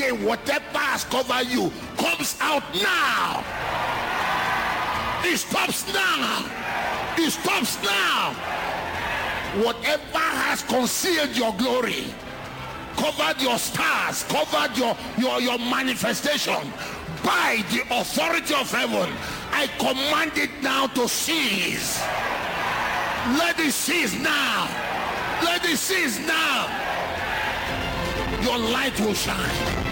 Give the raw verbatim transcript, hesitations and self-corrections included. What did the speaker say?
say whatever has covered you comes out now. It stops now. It stops now. Whatever has concealed your glory, covered your stars, covered your, your, your manifestation, by the authority of heaven, I command it now to cease. Let it cease now. Let it cease now. Your light will shine.